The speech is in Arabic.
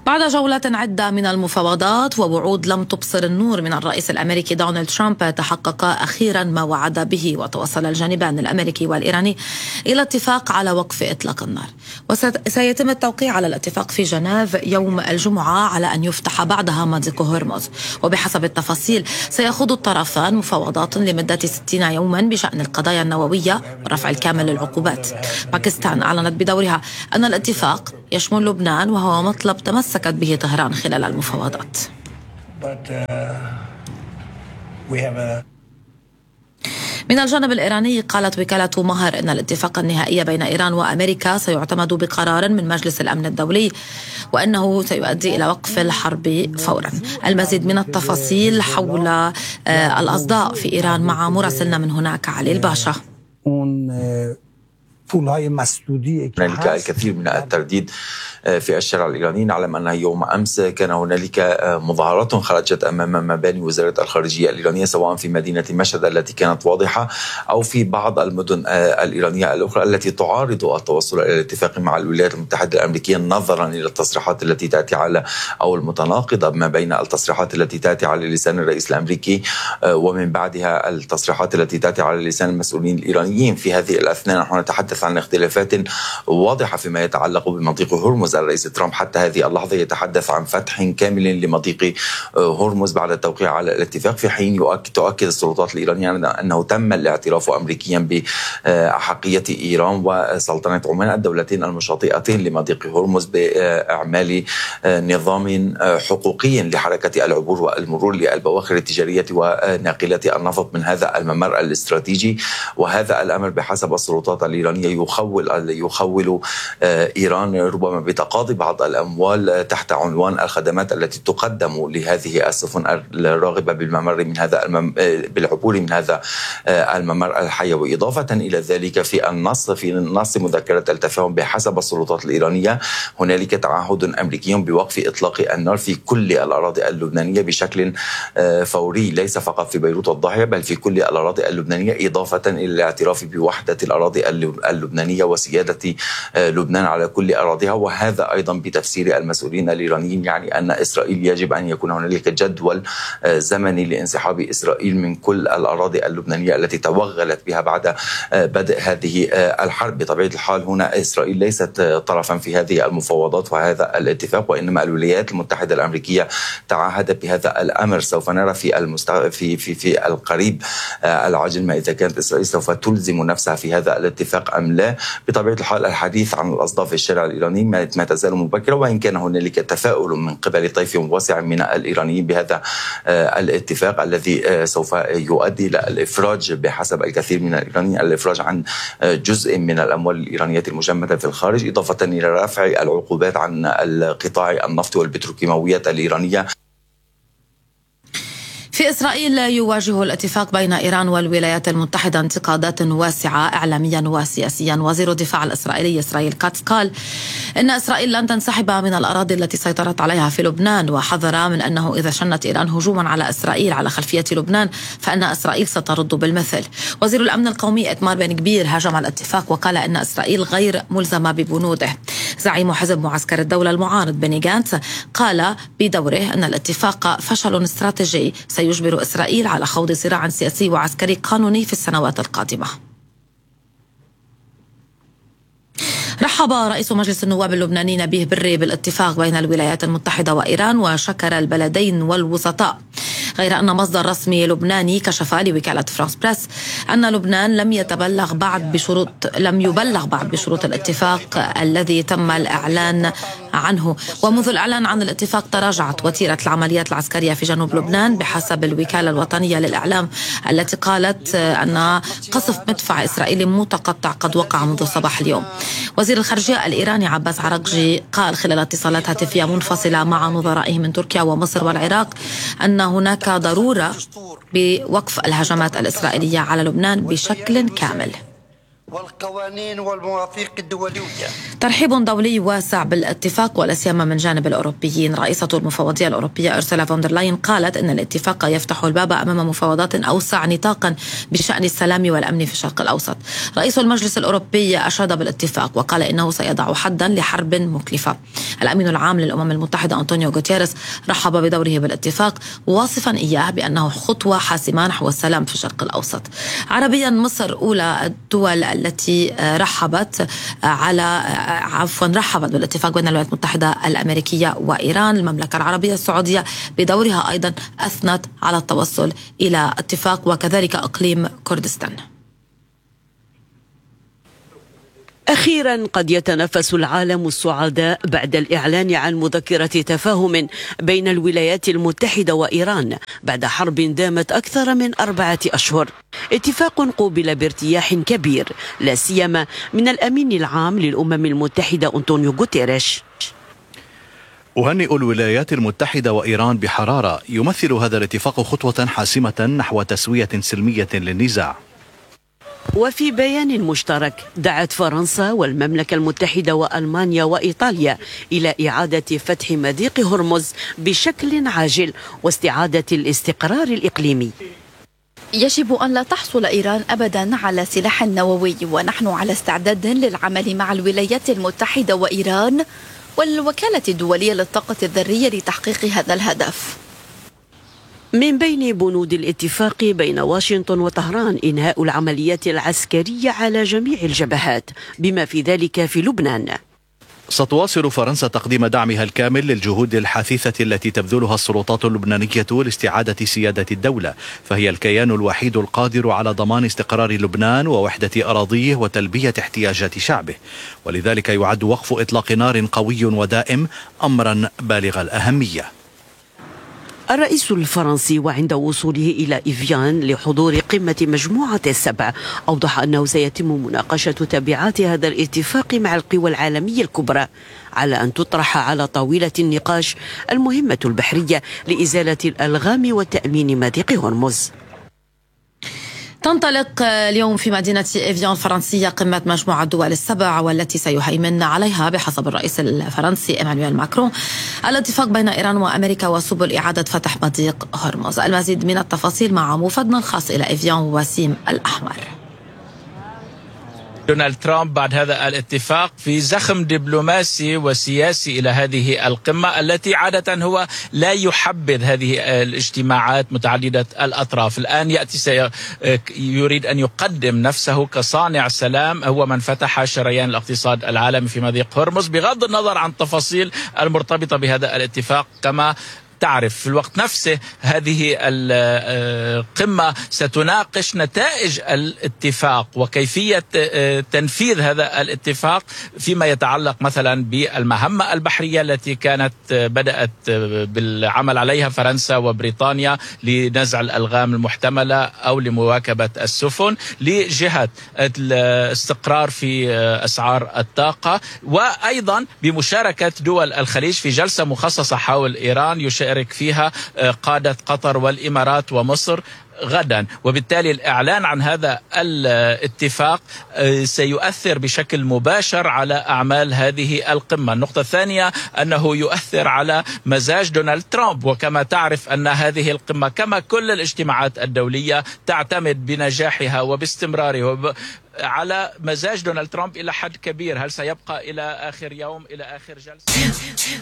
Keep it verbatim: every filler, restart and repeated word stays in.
بعد جولات عدة من المفاوضات ووعود لم تبصر النور من الرئيس الأمريكي دونالد ترامب، تحقق أخيرا ما وعد به، وتوصل الجانبان الأمريكي والإيراني إلى اتفاق على وقف إطلاق النار. وسيتم التوقيع على الاتفاق في جنيف يوم الجمعة على أن يفتح بعدها مضيق هرمز. وبحسب التفاصيل سيخوض الطرفان مفاوضات لمدة ستين يوما بشأن القضايا النووية والرفع الكامل للعقوبات. باكستان أعلنت بدورها أن الاتفاق يشمل لبنان، وهو مطلب تمسكت به طهران خلال المفاوضات. من الجانب الإيراني قالت وكالة مهر أن الاتفاق النهائي بين إيران وأمريكا سيعتمد بقرار من مجلس الأمن الدولي، وأنه سيؤدي إلى وقف الحرب فورا. المزيد من التفاصيل حول الأصداء في إيران مع مراسلنا من هناك علي الباشا. هنالك الكثير من الترديد في الشارع الإيراني. نعلم أن يوم أمس كان هنالك مظاهرات خرجت أمام مباني وزارة الخارجية الإيرانية، سواء في مدينة مشهد التي كانت واضحة أو في بعض المدن الإيرانية الأخرى التي تعارض التوصل إلى الاتفاق مع الولايات المتحدة الأمريكية، نظرا إلى التصريحات التي تأتي على أو المتناقضة ما بين التصريحات التي تأتي على لسان الرئيس الأمريكي ومن بعدها التصريحات التي تأتي على لسان المسؤولين الإيرانيين. في هذه الأثناء نحن نتحدث عن اختلافات واضحة فيما يتعلق بمضيق هرمز. الرئيس ترامب حتى هذه اللحظة يتحدث عن فتح كامل لمضيق هرمز بعد التوقيع على الاتفاق، في حين يؤكد تؤكد السلطات الإيرانية أنه تم الاعتراف أمريكيا بأحقية إيران وسلطنة عمان، الدولتين المشاطئتين لمضيق هرمز، بإعمال نظام حقوقي لحركة العبور والمرور للبواخر التجارية وناقلة النفط من هذا الممر الاستراتيجي. وهذا الأمر بحسب السلطات الإيرانية يخول يخول إيران ربما بتقاضي بعض الأموال تحت عنوان الخدمات التي تقدم لهذه السفن الراغبة بالممر من هذا المم... بالعبور من هذا الممر الحيوي. إضافة إلى ذلك في النص في نص مذكرة التفاهم بحسب السلطات الإيرانية هنالك تعهد أمريكي بوقف إطلاق النار في كل الأراضي اللبنانية بشكل فوري، ليس فقط في بيروت والضاحية بل في كل الأراضي اللبنانية، إضافة إلى الاعتراف بوحدة الأراضي اللبنانية وسيادة لبنان على كل أراضيها. وهذا أيضا بتفسير المسؤولين الإيرانيين يعني أن إسرائيل يجب أن يكون هنالك جدول زمني لانسحاب إسرائيل من كل الأراضي اللبنانية التي توغلت بها بعد بدء هذه الحرب. بطبيعة الحال هنا إسرائيل ليست طرفا في هذه المفاوضات وهذا الاتفاق، وإنما الولايات المتحدة الأمريكية تعهدت بهذا الأمر. سوف نرى في المست... في في في القريب العاجل ما إذا كانت إسرائيل سوف تلزم نفسها في هذا الاتفاق أم لا. بطبيعة الحال الحديث عن الأصداء في الشارع الإيراني ما تزال مبكرة، وإن كان هنالك تفاؤل من قبل طيف واسع من الإيرانيين بهذا الاتفاق الذي سوف يؤدي إلى الإفراج بحسب الكثير من الإيرانيين الإفراج عن جزء من الأموال الإيرانية المجمدة في الخارج، إضافة إلى رفع العقوبات عن القطاع النفط والبتروكيماويات الإيرانية. في إسرائيل يواجه الاتفاق بين إيران والولايات المتحدة انتقادات واسعة إعلاميا وسياسيا. وزير الدفاع الإسرائيلي إسرائيل كاتس قال إن إسرائيل لن تنسحب من الأراضي التي سيطرت عليها في لبنان، وحذر من أنه إذا شنت إيران هجوما على إسرائيل على خلفية لبنان فإن إسرائيل سترد بالمثل. وزير الأمن القومي إتمار بن كبير هاجم الاتفاق وقال إن إسرائيل غير ملزمة ببنوده. زعيم حزب معسكر الدولة المعارض بني جانتس قال بدوره أن الاتفاق فشل استراتيجي سيجبر إسرائيل على خوض صراع سياسي وعسكري قانوني في السنوات القادمة. رحب رئيس مجلس النواب اللبناني نبيه بري بالاتفاق بين الولايات المتحدة وإيران وشكر البلدين والوسطاء، غير أن مصدر رسمي لبناني كشف لوكالة فرانس بريس أن لبنان لم يتبلغ بعد بشروط لم يبلغ بعد بشروط الاتفاق الذي تم الإعلان عنه. ومنذ الإعلان عن الاتفاق تراجعت وتيرة العمليات العسكرية في جنوب لبنان بحسب الوكالة الوطنية للإعلام التي قالت أن قصف مدفع إسرائيلي متقطع قد وقع منذ صباح اليوم. وزير الخارجية الإيراني عباس عرقجي قال خلال اتصالات هاتفية منفصلة مع نظرائه من تركيا ومصر والعراق أن هناك ضرورة بوقف الهجمات الإسرائيلية على لبنان بشكل كامل. والقوانين والمواثيق الدولية. ترحيب دولي واسع بالاتفاق ولا سيما من جانب الأوروبيين. رئيسة المفوضية الأوروبية أرسولا فون دير لاين قالت أن الاتفاق يفتح الباب أمام مفاوضات أوسع نطاقا بشأن السلام والأمن في الشرق الأوسط. رئيس المجلس الأوروبي أشاد بالاتفاق وقال إنه سيضع حدا لحرب مكلفة. الأمين العام للأمم المتحدة أنطونيو غوتيريس رحب بدوره بالاتفاق، واصفا إياه بأنه خطوة حاسمة نحو السلام في الشرق الأوسط. عربيا، مصر أولى الدول التي رحبت على عفوا رحبت بالاتفاق بين الولايات المتحدة الأمريكية وإيران. المملكة العربية السعودية بدورها أيضا أثنت على التوصل إلى اتفاق، وكذلك إقليم كردستان. أخيرا قد يتنافس العالم السعداء بعد الإعلان عن مذكرة تفاهم بين الولايات المتحدة وإيران بعد حرب دامت أكثر من أربعة أشهر. اتفاق قوبل بارتياح كبير، لا سيما من الأمين العام للأمم المتحدة أنطونيو غوتيريش. أهنئ الولايات المتحدة وإيران بحرارة. يمثل هذا الاتفاق خطوة حاسمة نحو تسوية سلمية للنزاع. وفي بيان مشترك دعت فرنسا والمملكة المتحدة وألمانيا وإيطاليا إلى إعادة فتح مضيق هرمز بشكل عاجل واستعادة الاستقرار الإقليمي. يجب أن لا تحصل إيران أبدا على سلاح نووي، ونحن على استعداد للعمل مع الولايات المتحدة وإيران والوكالة الدولية للطاقة الذرية لتحقيق هذا الهدف. من بين بنود الاتفاق بين واشنطن وطهران إنهاء العمليات العسكرية على جميع الجبهات بما في ذلك في لبنان. ستواصل فرنسا تقديم دعمها الكامل للجهود الحثيثة التي تبذلها السلطات اللبنانية لاستعادة سيادة الدولة، فهي الكيان الوحيد القادر على ضمان استقرار لبنان ووحدة أراضيه وتلبية احتياجات شعبه، ولذلك يعد وقف إطلاق نار قوي ودائم أمرا بالغ الأهمية. الرئيس الفرنسي وعند وصوله إلى إيفيان لحضور قمة مجموعة السبع أوضح أنه سيتم مناقشة تبعات هذا الاتفاق مع القوى العالمية الكبرى، على أن تطرح على طاولة النقاش المهمة البحرية لإزالة الألغام وتأمين مضيق هرمز. تنطلق اليوم في مدينة إيفيان الفرنسية قمة مجموعة الدول السبع، والتي سيهيمن عليها بحسب الرئيس الفرنسي إيمانويل ماكرون الاتفاق بين إيران وأمريكا وسبل إعادة فتح مضيق هرمز. المزيد من التفاصيل مع موفدنا الخاص إلى إيفيان وسيم الأحمر. دونالد ترامب بعد هذا الاتفاق في زخم دبلوماسي وسياسي إلى هذه القمة التي عادة هو لا يحبذ هذه الاجتماعات متعددة الأطراف. الآن يأتي يريد أن يقدم نفسه كصانع سلام، هو من فتح شريان الاقتصاد العالمي في مضيق هرمز، بغض النظر عن التفاصيل المرتبطة بهذا الاتفاق. كما تعرف في الوقت نفسه هذه القمة ستناقش نتائج الاتفاق وكيفية تنفيذ هذا الاتفاق فيما يتعلق مثلا بالمهمة البحرية التي كانت بدأت بالعمل عليها فرنسا وبريطانيا لنزع الألغام المحتملة أو لمواكبة السفن، لجهة الاستقرار في أسعار الطاقة، وأيضا بمشاركة دول الخليج في جلسة مخصصة حول إيران يشارك فيها قادة قطر والإمارات ومصر غدا. وبالتالي الإعلان عن هذا الاتفاق سيؤثر بشكل مباشر على أعمال هذه القمة. النقطة الثانية أنه يؤثر على مزاج دونالد ترامب، وكما تعرف أن هذه القمة كما كل الاجتماعات الدولية تعتمد بنجاحها وباستمرارها على مزاج دونالد ترامب إلى حد كبير. هل سيبقى إلى آخر يوم إلى آخر جلسة؟